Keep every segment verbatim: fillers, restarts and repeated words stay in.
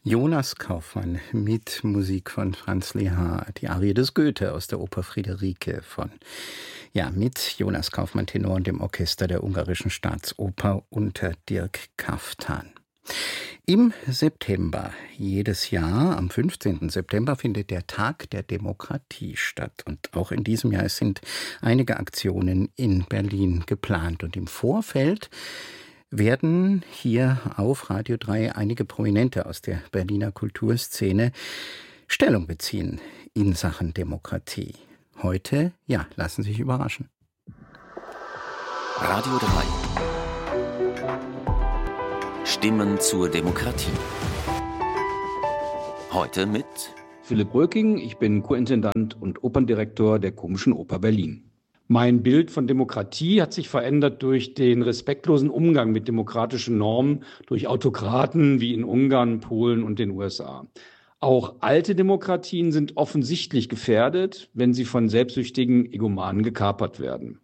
Jonas Kaufmann mit Musik von Franz Lehár, die Arie des Goethe aus der Oper Friederike von, ja, mit Jonas Kaufmann Tenor und dem Orchester der Ungarischen Staatsoper unter Dirk Kaftan. Im September jedes Jahr, am fünfzehnten September, findet der Tag der Demokratie statt. Und auch in diesem Jahr sind einige Aktionen in Berlin geplant. Und im Vorfeld werden hier auf Radio drei einige Prominente aus der Berliner Kulturszene Stellung beziehen in Sachen Demokratie. Heute, ja, lassen Sie sich überraschen. Radio drei. Stimmen zur Demokratie. Heute mit Philipp Röking, ich bin Co-Intendant und Operndirektor der Komischen Oper Berlin. Mein Bild von Demokratie hat sich verändert durch den respektlosen Umgang mit demokratischen Normen durch Autokraten wie in Ungarn, Polen und den U S A. Auch alte Demokratien sind offensichtlich gefährdet, wenn sie von selbstsüchtigen Egomanen gekapert werden.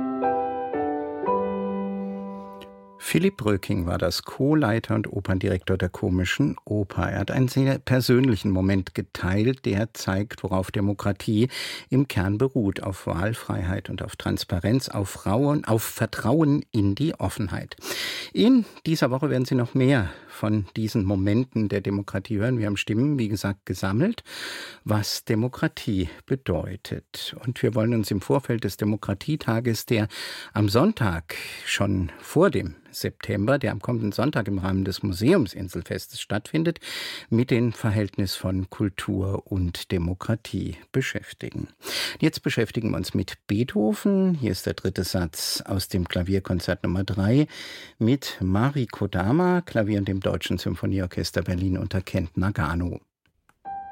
Philipp Röking war das Co-Leiter und Operndirektor der Komischen Oper. Er hat einen sehr persönlichen Moment geteilt, der zeigt, worauf Demokratie im Kern beruht: auf Wahlfreiheit und auf Transparenz, auf Frauen, auf Vertrauen in die Offenheit. In dieser Woche werden Sie noch mehr von diesen Momenten der Demokratie hören. Wir haben Stimmen, wie gesagt, gesammelt, was Demokratie bedeutet. Und wir wollen uns im Vorfeld des Demokratietages, der am Sonntag schon vor dem September, der am kommenden Sonntag im Rahmen des Museumsinselfestes stattfindet, mit dem Verhältnis von Kultur und Demokratie beschäftigen. Jetzt beschäftigen wir uns mit Beethoven. Hier ist der dritte Satz aus dem Klavierkonzert Nummer drei mit Mari Kodama, Klavier und dem Deutschen Symphonieorchester Berlin unter Kent Nagano.